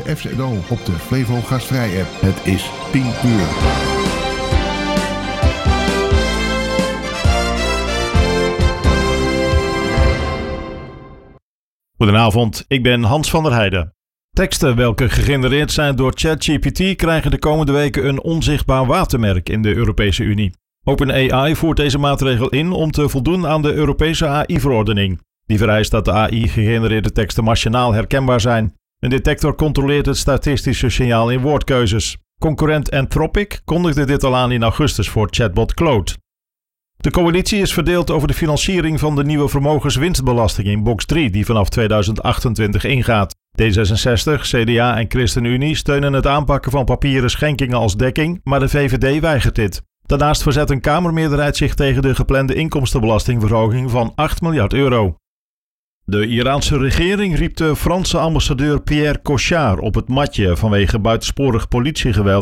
de FZO op de Flevo Gastvrij app. Het is 10 uur. Goedenavond, ik ben Hans van der Heijden. Teksten welke gegenereerd zijn door ChatGPT krijgen de komende weken een onzichtbaar watermerk in de Europese Unie. OpenAI voert deze maatregel in om te voldoen aan de Europese AI-verordening. Die vereist dat de AI-gegenereerde teksten machinaal herkenbaar zijn. Een detector controleert het statistische signaal in woordkeuzes. Concurrent Anthropic kondigde dit al aan in augustus voor chatbot Claude. De coalitie is verdeeld over de financiering van de nieuwe vermogenswinstbelasting in box 3 die vanaf 2028 ingaat. D66, CDA en ChristenUnie steunen het aanpakken van papieren schenkingen als dekking, maar de VVD weigert dit. Daarnaast verzet een Kamermeerderheid zich tegen de geplande inkomstenbelastingverhoging van 8 miljard euro. De Iraanse regering riep de Franse ambassadeur Pierre Cochard op het matje vanwege buitensporig politiegeweld